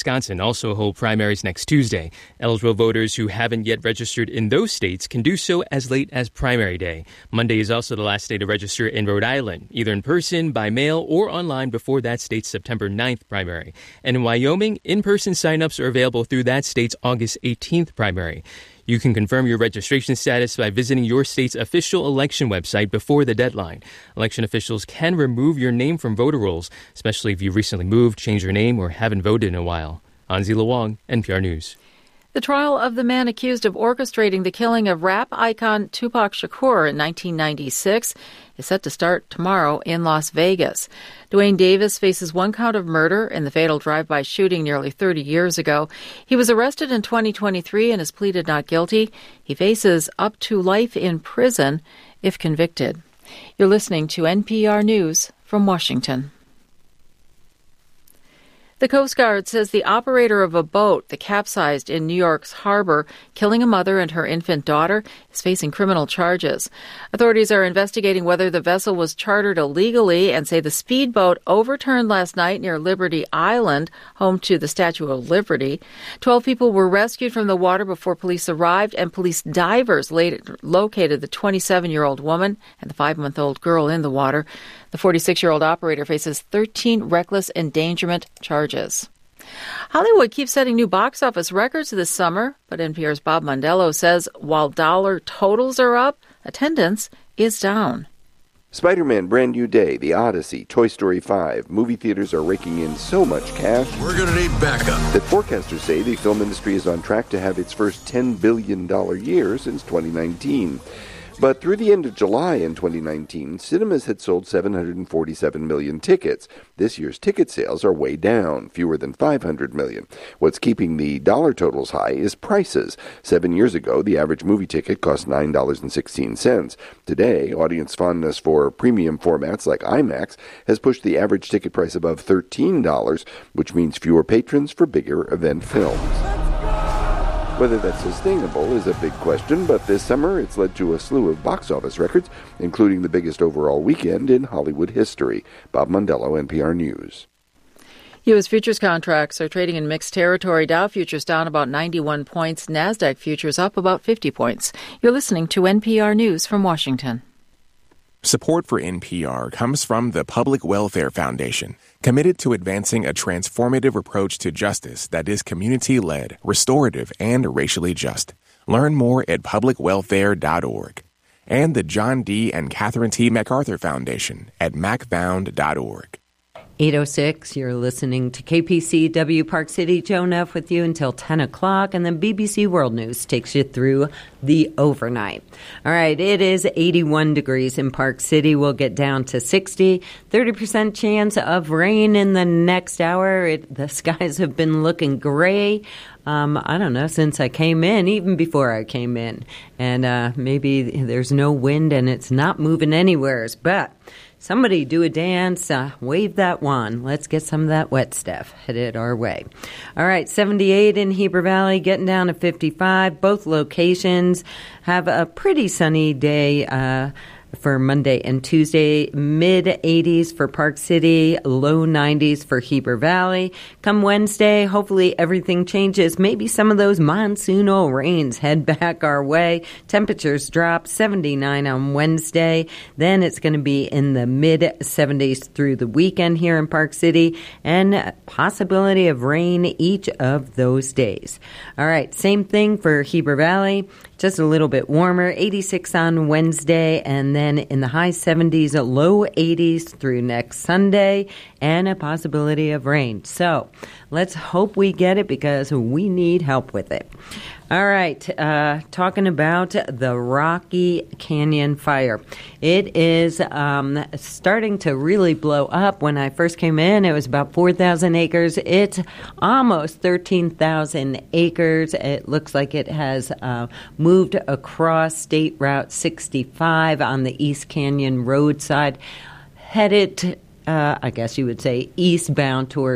Wisconsin also hold primaries next Tuesday. Eligible voters who haven't yet registered in those states can do so as late as primary day. Monday is also the last day to register in Rhode Island, either in person, by mail, or online before that state's September 9th primary. And in Wyoming, in-person signups are available through that state's August 18th primary. You can confirm your registration status by visiting your state's official election website before the deadline. Election officials can remove your name from voter rolls, especially if you recently moved, changed your name, or haven't voted in a while. Anzila Wong, NPR News. The trial of the man accused of orchestrating the killing of rap icon Tupac Shakur in 1996 is set to start tomorrow in Las Vegas. Dwayne Davis faces one count of murder in the fatal drive-by shooting nearly 30 years ago. He was arrested in 2023 and has pleaded not guilty. He faces up to life in prison if convicted. You're listening to NPR News from Washington. The Coast Guard says the operator of a boat that capsized in New York's harbor, killing a mother and her infant daughter, is facing criminal charges. Authorities are investigating whether the vessel was chartered illegally and say the speedboat overturned last night near Liberty Island, home to the Statue of Liberty. 12 people were rescued from the water before police arrived, and police divers located the 27-year-old woman and the 5-month-old girl in the water. The 46-year-old operator faces 13 reckless endangerment charges. Hollywood keeps setting new box office records this summer, but NPR's Bob Mondello says while dollar totals are up, attendance is down. Spider-Man Brand New Day, The Odyssey, Toy Story 5. Movie theaters are raking in so much cash. We're going to need backup. That forecasters say the film industry is on track to have its first $10 billion year since 2019. But through the end of July in 2019, cinemas had sold 747 million tickets. This year's ticket sales are way down, fewer than 500 million. What's keeping the dollar totals high is prices. 7 years ago, the average movie ticket cost $9.16. Today, audience fondness for premium formats like IMAX has pushed the average ticket price above $13, which means fewer patrons for bigger event films. Whether that's sustainable is a big question, but this summer it's led to a slew of box office records, including the biggest overall weekend in Hollywood history. Bob Mondello, NPR News. U.S. futures contracts are trading in mixed territory. Dow futures down about 91 points. NASDAQ futures up about 50 points. You're listening to NPR News from Washington. Support for NPR comes from the Public Welfare Foundation, committed to advancing a transformative approach to justice that is community-led, restorative, and racially just. Learn more at publicwelfare.org. And the John D. and Catherine T. MacArthur Foundation at macfound.org. 8:06, you're listening to KPCW Park City. Joan F. with you until 10 o'clock, and then BBC World News takes you through the overnight. All right, it is 81 degrees in Park City. We'll get down to 60, 30% chance of rain in the next hour. The skies have been looking gray. I don't know, since I came in, even before I came in. And maybe there's no wind and it's not moving anywhere. But somebody do a dance, wave that wand. Let's get some of that wet stuff headed our way. All right, 78 in Heber Valley, getting down to 55. Both locations have a pretty sunny day for Monday and Tuesday, mid-80s for Park City, low 90s for Heber Valley. Come Wednesday, hopefully everything changes. Maybe some of those monsoonal rains head back our way. Temperatures drop, 79 on Wednesday. Then it's going to be in the mid-70s through the weekend here in Park City, and possibility of rain each of those days. All right, same thing for Heber Valley. Just a little bit warmer, 86 on Wednesday, and then in the high 70s, low 80s through next Sunday, and a possibility of rain. So let's hope we get it because we need help with it. All right, talking about the Rocky Canyon fire. It is starting to really blow up. When I first came in, it was about 4,000 acres. It's almost 13,000 acres. It looks like it has moved across State Route 65 on the East Canyon roadside, headed, I guess you would say, eastbound towards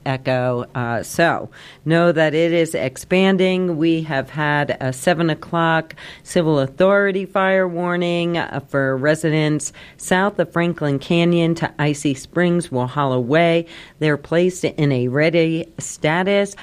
echo. So know that it is expanding. We have had a 7 o'clock civil authority fire warning for residents south of Franklin Canyon to Icy Springs, Walhalla Way. They're placed in a ready status.